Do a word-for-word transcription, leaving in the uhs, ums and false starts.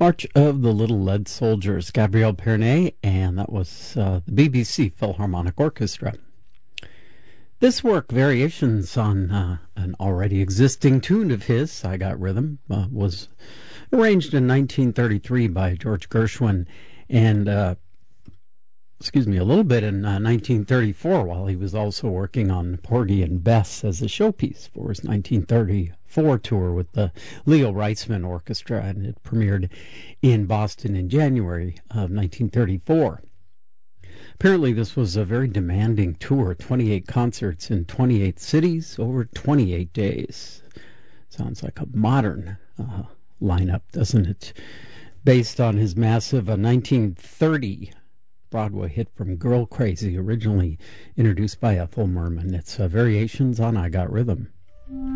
March of the Little Lead Soldiers, Gabriel Pernet, and that was uh, the B B C Philharmonic Orchestra. This work, variations on uh, an already existing tune of his, I Got Rhythm, uh, was arranged in nineteen thirty-three by George Gershwin, and uh, excuse me, a little bit in uh, nineteen thirty-four, while he was also working on Porgy and Bess as a showpiece for his nineteen thirty-four tour with the Leo Reitzman Orchestra, and it premiered in Boston in January of nineteen thirty-four. Apparently, this was a very demanding tour, twenty-eight concerts in twenty-eight cities over twenty-eight days. Sounds like a modern uh, lineup, doesn't it? Based on his massive uh, nineteen thirty Broadway hit from Girl Crazy, originally introduced by Ethel Merman. It's uh, variations on I Got Rhythm.